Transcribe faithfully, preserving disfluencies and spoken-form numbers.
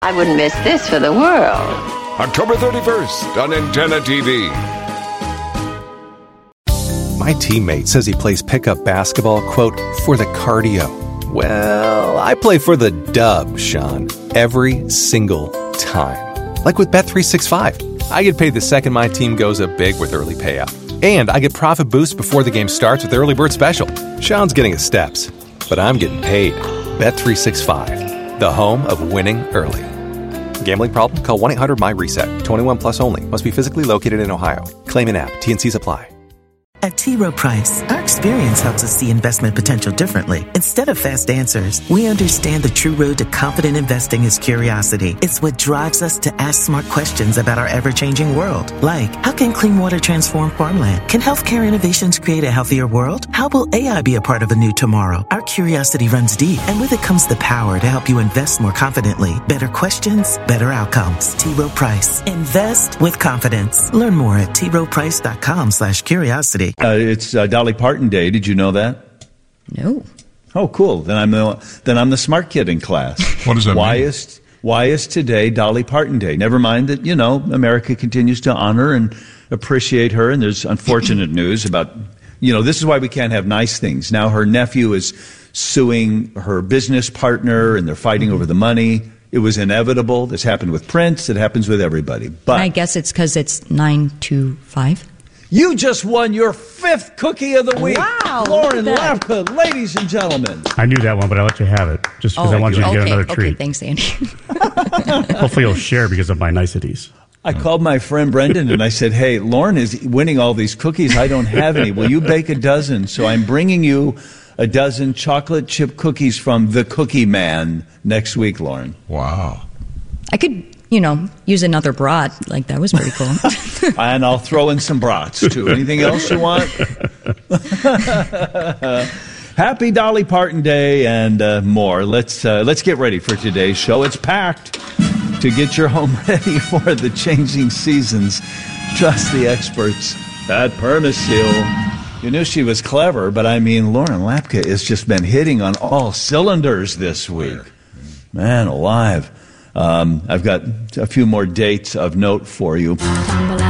I wouldn't miss this for the world. October thirty-first on Antenna T V. My teammate says he plays pickup basketball, quote, for the cardio. Well, I play for the dub, Sean, every single time. Like with Bet three sixty-five. I get paid the second my team goes up big with early payout. And I get profit boosts before the game starts with Early Bird Special. Sean's getting his steps, but I'm getting paid. Bet three sixty-five, the home of winning early. Gambling problem? Call one eight hundred M Y reset. twenty-one plus only. Must be physically located in Ohio. Claim in app. T N Cs apply. At T. Rowe Price, our experience helps us see investment potential differently. Instead of fast answers, we understand the true road to confident investing is curiosity. It's what drives us to ask smart questions about our ever-changing world. Like, how can clean water transform farmland? Can healthcare innovations create a healthier world? How will A I be a part of a new tomorrow? Our curiosity runs deep, and with it comes the power to help you invest more confidently. Better questions, better outcomes. T. Rowe Price. Invest with confidence. Learn more at T Rowe Price dot com slash curiosity. Uh, it's uh, Dolly Parton Day. Did you know that? No. Oh, cool. Then I'm the then I'm the smart kid in class. What does that why mean? Is, why is today Dolly Parton Day? Never mind that, you know, America continues to honor and appreciate her, and there's unfortunate news about, you know, this is why we can't have nice things. Now her nephew is suing her business partner, and they're fighting over the money. It was inevitable. This happened with Prince. It happens with everybody. But I guess it's because it's nine to five. You just won your fifth cookie of the week. Wow, Lauren look at Lapka, ladies and gentlemen. I knew that one, but I let you have it just because Oh, I wanted you to okay, get another okay, treat. thanks, Andy. Hopefully you'll share because of my niceties. I called my friend Brendan and I said, hey, Lauren is winning all these cookies. I don't have any. Will you bake a dozen? So I'm bringing you a dozen chocolate chip cookies from the Cookie Man next week, Lauren. Wow. I could, you know, use another brat. Like, that was pretty cool. And I'll throw in some brats, too. Anything else you want? Happy Dolly Parton Day and uh, more. Let's uh, let's get ready for today's show. It's packed to get your home ready for the changing seasons. Trust the experts at Permaseal. You knew she was clever, but I mean, Lauren Lapka has just been hitting on all cylinders this week. Man alive. Um, I've got a few more dates of note for you.